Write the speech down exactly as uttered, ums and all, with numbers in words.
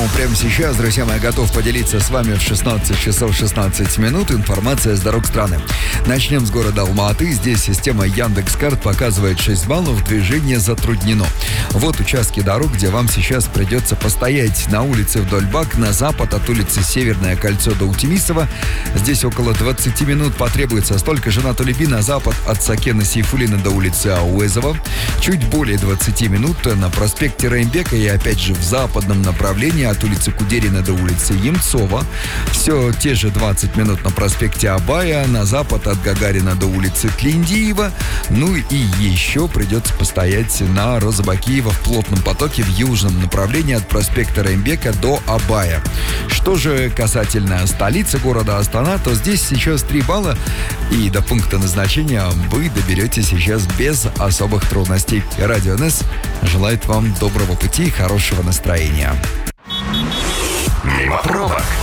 прямо сейчас, друзья мои, готов поделиться с вами в шестнадцать часов шестнадцать минут информация с дорог страны. Начнем с города Алма-Аты. Здесь система Яндекс.Карт показывает шесть баллов, движение затруднено. Вот участки дорог, где вам сейчас придется постоять. На улице вдоль Бак, на запад от улицы Северное кольцо до Утимисова. Здесь около двадцать минут потребуется. Столько же на Толеби, на запад от Сакена Сейфуллина до улицы Ауэзова. Чуть более двадцать минут на проспекте Реймбека и опять же в западном направлении от улицы Кудерина до улицы Емцова. Все те же двадцать минут на проспекте Абая, на запад от Гагарина до улицы Тлиндиева. Ну и еще придется постоять на Роза Бакиева в плотном потоке в южном направлении от проспекта Реймбека до Абая. Что же касательно столицы города Астана, то здесь сейчас три балла, и до пункта назначения вы доберетесь сейчас без особых трудностей. Радио эн эс желает вам доброго пути и хорошего настроения. Мимо пробок.